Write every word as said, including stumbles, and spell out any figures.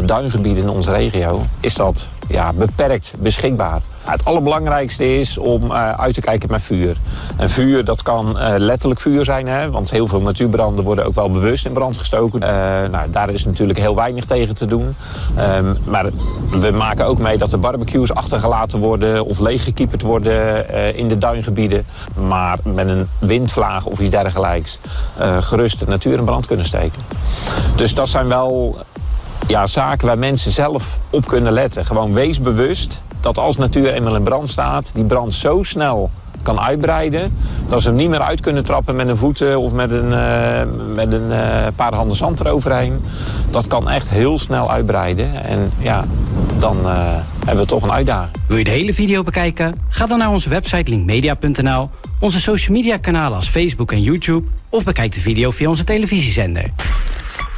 de duingebieden in onze regio is dat ja, beperkt beschikbaar. Het allerbelangrijkste is om uh, uit te kijken met vuur. En vuur, dat kan uh, letterlijk vuur zijn, hè, want heel veel natuurbranden worden ook wel bewust in brand gestoken. Uh, nou, daar is natuurlijk heel weinig tegen te doen. Um, maar we maken ook mee dat de barbecues achtergelaten worden of leeggekieperd worden uh, in de duingebieden. Maar met een windvlaag of iets dergelijks uh, gerust de natuur in brand kunnen steken. Dus dat zijn wel ja, zaken waar mensen zelf op kunnen letten. Gewoon wees bewust dat als natuur eenmaal in brand staat, die brand zo snel kan uitbreiden dat ze hem niet meer uit kunnen trappen met een voeten of met een, uh, met een uh, paar handen zand eroverheen. Dat kan echt heel snel uitbreiden en ja, dan uh, hebben we toch een uitdaging. Wil je de hele video bekijken? Ga dan naar onze website linkmedia punt n l, onze social media kanalen als Facebook en YouTube of bekijk de video via onze televisiezender.